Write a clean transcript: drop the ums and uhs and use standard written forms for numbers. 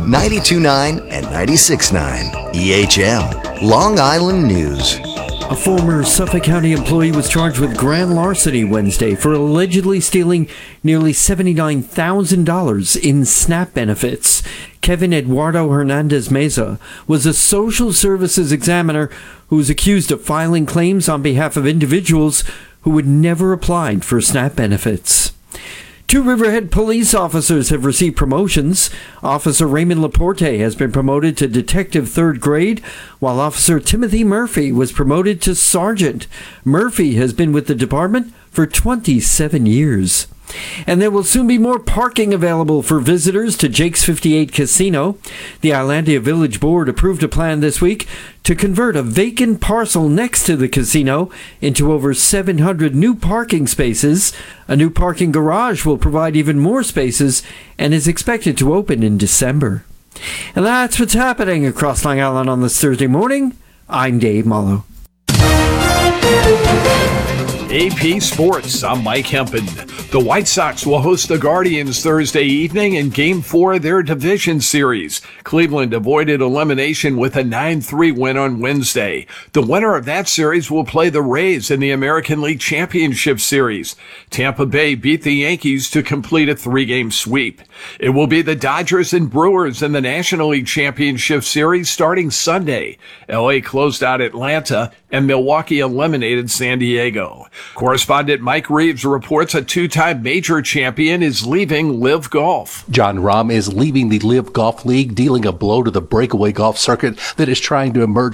92.9 and 96.9 EHM, Long Island News. A former Suffolk County employee was charged with grand larceny Wednesday for allegedly stealing nearly $79,000 in SNAP benefits. Kevin Eduardo Hernandez Meza was a social services examiner who was accused of filing claims on behalf of individuals who had never applied for SNAP benefits. 2 Riverhead police officers have received promotions. Officer Raymond Laporte has been promoted to Detective 3rd grade, while Officer Timothy Murphy was promoted to Sergeant. Murphy has been with the department for 27 years. And there will soon be more parking available for visitors to Jake's 58 Casino. The Islandia Village Board approved a plan this week to convert a vacant parcel next to the casino into over 700 new parking spaces. A new parking garage will provide even more spaces and is expected to open in December. And that's what's happening across Long Island on this Thursday morning. I'm Dave Mallow. AP Sports, I'm Mike Hempen. The White Sox will host the Guardians Thursday evening in Game 4 of their division series. Cleveland avoided elimination with a 9-3 win on Wednesday. The winner of that series will play the Rays in the American League Championship Series. Tampa Bay beat the Yankees to complete a 3-game sweep. It will be the Dodgers and Brewers in the National League Championship Series starting Sunday. LA closed out Atlanta and Milwaukee eliminated San Diego. Correspondent Mike Reeves reports a 2-time major champion is leaving LIV Golf. Jon Rahm is leaving the LIV Golf League, dealing a blow to the breakaway golf circuit that is trying to emerge